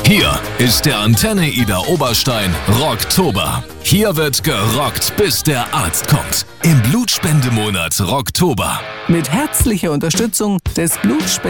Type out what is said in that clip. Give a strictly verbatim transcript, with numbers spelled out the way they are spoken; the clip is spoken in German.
Hier ist der Antenne Ida Oberstein Rocktober. Hier wird gerockt, bis der Arzt kommt. Im Blutspendemonat Rocktober. Mit herzlicher Unterstützung des Blutspende